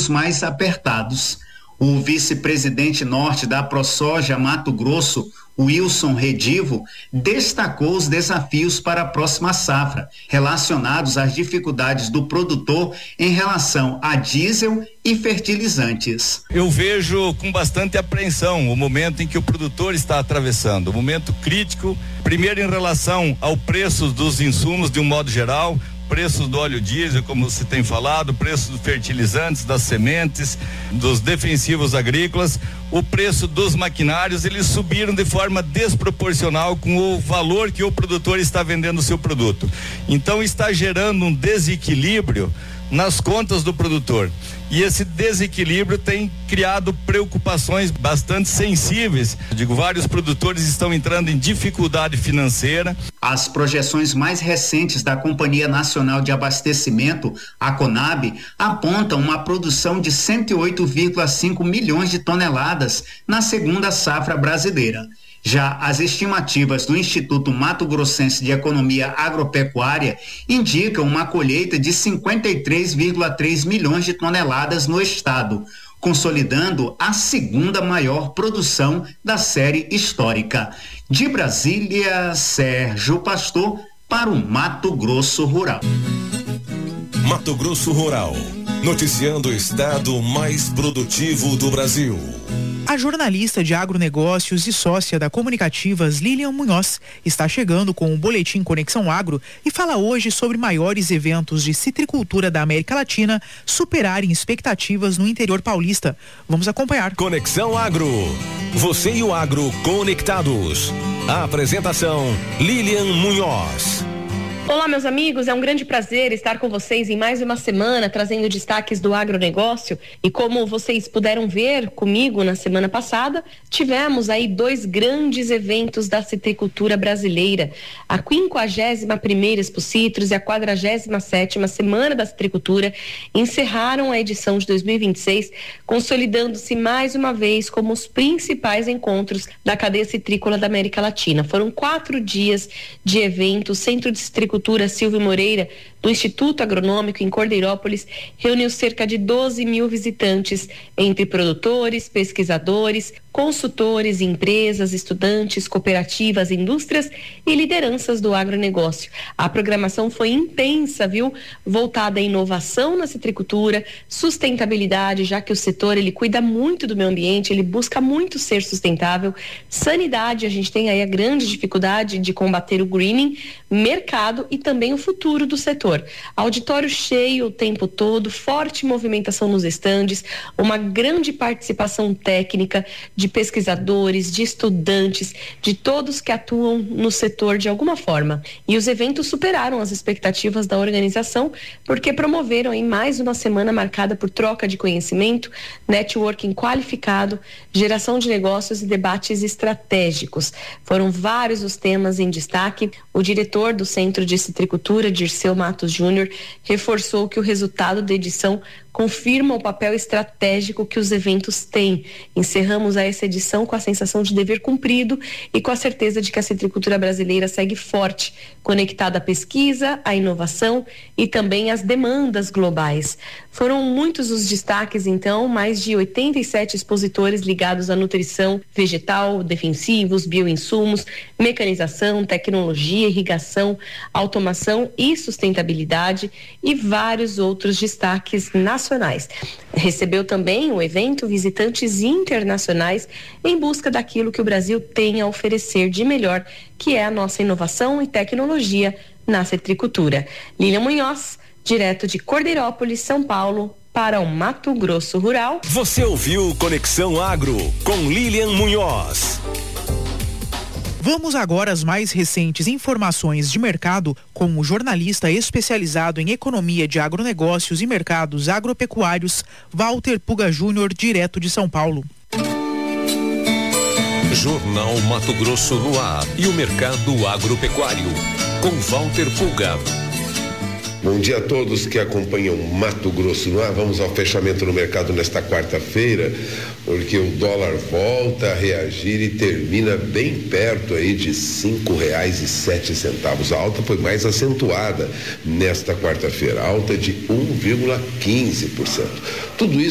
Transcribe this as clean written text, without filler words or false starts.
dos mais apertados. O vice-presidente norte da ProSoja Mato Grosso, Wilson Redivo, destacou os desafios para a próxima safra, relacionados às dificuldades do produtor em relação a diesel e fertilizantes. Eu vejo com bastante apreensão o momento em que o produtor está atravessando, um momento crítico, primeiro em relação ao preço dos insumos de um modo geral, preços do óleo diesel, como se tem falado, preço dos fertilizantes, das sementes, dos defensivos agrícolas, o preço dos maquinários, eles subiram de forma desproporcional com o valor que o produtor está vendendo o seu produto. Então está gerando um desequilíbrio nas contas do produtor. E esse desequilíbrio tem criado preocupações bastante sensíveis. Vários produtores estão entrando em dificuldade financeira. As projeções mais recentes da Companhia Nacional de Abastecimento, a CONAB, apontam uma produção de 108,5 milhões de toneladas na segunda safra brasileira. Já as estimativas do Instituto Mato Grossense de Economia Agropecuária indicam uma colheita de 53,3 milhões de toneladas no estado, consolidando a segunda maior produção da série histórica. De Brasília, Sérgio Pastor, para o Mato Grosso Rural. Mato Grosso Rural, noticiando o estado mais produtivo do Brasil. A jornalista de agronegócios e sócia da Comunicativas, Lilian Munhoz, está chegando com o boletim Conexão Agro e fala hoje sobre maiores eventos de citricultura da América Latina superarem expectativas no interior paulista. Vamos acompanhar. Conexão Agro. Você e o agro conectados. A apresentação, Lilian Munhoz. Olá, meus amigos, é um grande prazer estar com vocês em mais uma semana, trazendo destaques do agronegócio. E como vocês puderam ver comigo na semana passada, tivemos aí 2 grandes eventos da citricultura brasileira. A 51ª Expo Citrus e a 47ª Semana da Citricultura encerraram a edição de 2026, consolidando-se mais uma vez como os principais encontros da cadeia citrícola da América Latina. Foram 4 dias de evento. O Centro de Citricultura Silvio Moreira, do Instituto Agronômico em Cordeirópolis, reuniu cerca de 12 mil visitantes, entre produtores, pesquisadores, consultores, empresas, estudantes, cooperativas, indústrias e lideranças do agronegócio. A programação foi intensa, viu? Voltada à inovação na citricultura, sustentabilidade, já que o setor ele cuida muito do meio ambiente, ele busca muito ser sustentável, sanidade, a gente tem aí a grande dificuldade de combater o greening, mercado e também o futuro do setor. Auditório cheio o tempo todo, forte movimentação nos estandes, uma grande participação técnica de pesquisadores, de estudantes, de todos que atuam no setor de alguma forma. E os eventos superaram as expectativas da organização, porque promoveram aí mais uma semana marcada por troca de conhecimento, networking qualificado, geração de negócios e debates estratégicos. Foram vários os temas em destaque. O diretor do Centro de Citricultura, Dirceu Matos Júnior, reforçou que o resultado da edição confirma o papel estratégico que os eventos têm. Encerramos essa edição com a sensação de dever cumprido e com a certeza de que a citricultura brasileira segue forte, conectada à pesquisa, à inovação e também às demandas globais. Foram muitos os destaques, então, mais de 87 expositores ligados à nutrição vegetal, defensivos, bioinsumos, mecanização, tecnologia, irrigação, automação e sustentabilidade e vários outros destaques nacionais. Recebeu também o evento visitantes internacionais em busca daquilo que o Brasil tem a oferecer de melhor, que é a nossa inovação e tecnologia na citricultura. Lilian Munhoz, direto de Cordeirópolis, São Paulo, para o Mato Grosso Rural. Você ouviu Conexão Agro com Lilian Munhoz. Vamos agora às mais recentes informações de mercado com o jornalista especializado em economia de agronegócios e mercados agropecuários, Walter Puga Júnior, direto de São Paulo. Jornal Mato Grosso no ar e o mercado agropecuário, com Walter Puga. Bom dia a todos que acompanham Mato Grosso no ar. Vamos ao fechamento no mercado nesta quarta-feira, porque o dólar volta a reagir e termina bem perto aí de R$5,07. A alta foi mais acentuada nesta quarta-feira, alta de 1,15%. Tudo isso